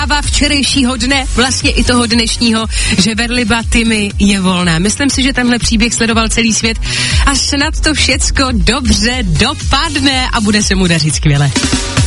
včerejšího dne, vlastně i toho dnešního, že Verliba Timmy je volná. Myslím si, že tenhle příběh sledoval celý svět a snad to všecko dobře dopadne a bude se mu dařit skvěle.